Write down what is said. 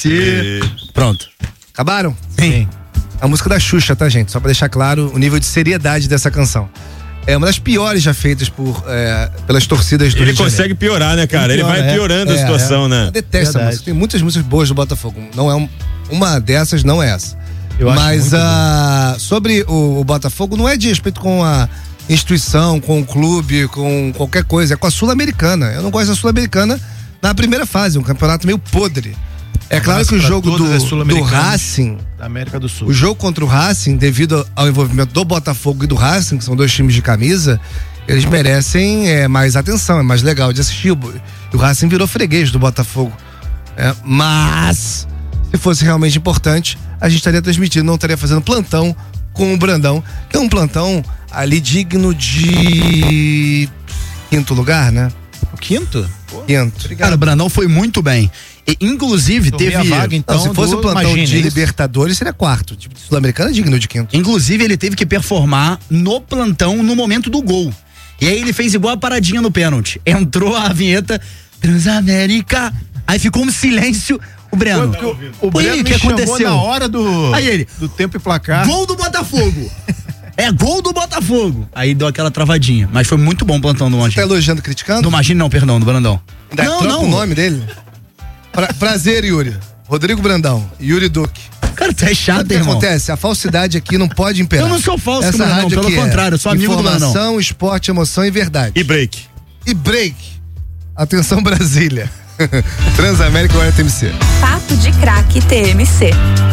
TMC. Pronto. Acabaram? Sim. A música da Xuxa, tá, gente? Só pra deixar claro o nível de seriedade dessa canção. É uma das piores já feitas pelas torcidas do Rio de Janeiro. Ele consegue piorar, né, cara? Ele vai piorando a situação, né? Eu detesto essa música. Tem muitas músicas boas do Botafogo. Não é uma dessas, não é essa. Mas sobre o Botafogo, não é de respeito com a instituição, com o clube, com qualquer coisa. É com a Sul-Americana. Eu não gosto da Sul-Americana na primeira fase. Um campeonato meio podre. É claro que o jogo do Racing, da América do Sul, o jogo contra o Racing, devido ao envolvimento do Botafogo e do Racing, que são dois times de camisa, eles merecem mais atenção, é mais legal de assistir. O Racing virou freguês do Botafogo. Mas, se fosse realmente importante, a gente estaria transmitindo, não estaria fazendo plantão com o Brandão, que é um plantão ali digno de quinto lugar, né? O quinto? Quinto. Cara, o Brandão foi muito bem. E, inclusive, teve. Vaga, então, se fosse o plantão de Libertadores, seria quarto. Tipo, Sul-Americana é digno de quinto. Inclusive, ele teve que performar no plantão no momento do gol. E aí ele fez igual a paradinha no pênalti. Entrou a vinheta Transamérica. Aí ficou um silêncio. O Breno. O Breno me chamou na hora do tempo e placar. Gol do Botafogo. Gol do Botafogo. Aí deu aquela travadinha. Mas foi muito bom o plantão do Magino. Tá elogiando, criticando? Do Magino não, perdão, do Brandão. Não. O nome dele? Prazer, Yuri. Rodrigo Brandão. Yuri Duque. Cara, tu é chato, irmão. O que acontece? A falsidade aqui não pode imperar. Eu não sou falso, essa Brandão, rádio pelo contrário, eu sou amigo do Brandão. Informação, esporte, emoção e verdade. E break. Atenção, Brasília. Transamérica ou TMC. Papo de Craque TMC.